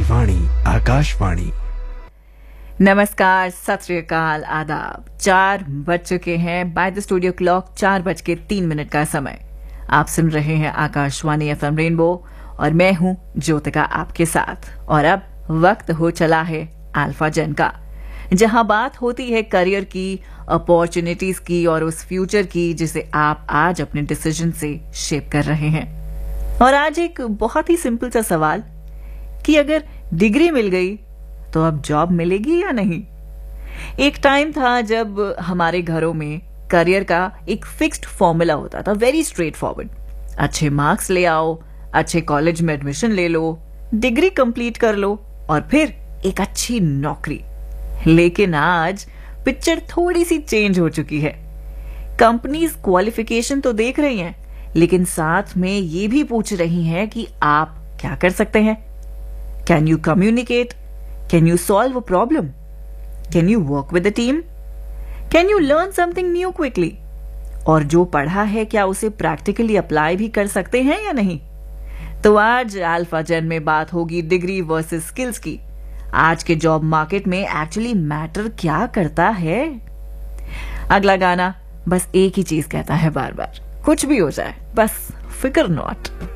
की वाणी आकाशवाणी। नमस्कार, सत श्री अकाल, आदाब। 4 बज चुके हैं। बाय द स्टूडियो क्लॉक 4:03 का समय। आप सुन रहे हैं आकाशवाणी FM रेनबो और मैं हूं ज्योतिका आपके साथ। और अब वक्त हो चला है अल्फा जेन का, जहां बात होती है करियर की, अपॉर्चुनिटीज की और उस फ्यूचर की जिसे आप आज अपने डिसीजन से शेप कर रहे हैं। और आज एक बहुत ही सिंपल सा सवाल कि अगर डिग्री मिल गई तो अब जॉब मिलेगी या नहीं। एक टाइम था जब हमारे घरों में करियर का एक फिक्स्ड फॉर्मूला होता था, वेरी स्ट्रेट फॉरवर्ड। अच्छे मार्क्स ले आओ, अच्छे कॉलेज में एडमिशन ले लो, डिग्री कंप्लीट कर लो और फिर एक अच्छी नौकरी। लेकिन आज पिक्चर थोड़ी सी चेंज हो चुकी है। कंपनीज क्वालिफिकेशन तो देख रही हैं, लेकिन साथ में ये भी पूछ रही हैं कि आप क्या कर सकते हैं। Can you communicate? Can you solve a problem? Can you work with a team? Can you learn something new quickly? और जो पढ़ा है क्या उसे प्रैक्टिकली अप्लाई भी कर सकते हैं या नहीं? तो आज अल्फा जेन में बात होगी डिग्री वर्सेस स्किल्स की। आज के जॉब मार्केट में एक्चुअली मैटर क्या करता है। अगला गाना बस एक ही चीज कहता है बार बार, कुछ भी हो जाए बस फिकर नॉट।